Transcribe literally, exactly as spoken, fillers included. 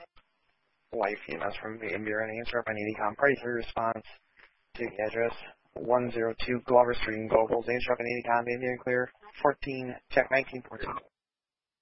Life E M S from the N B R N answer up on ADCOM party three response to the address one oh two Glover Street in Gobles. Answer up on ADCOM, Indian clear. fourteen, check nineteen fourteen.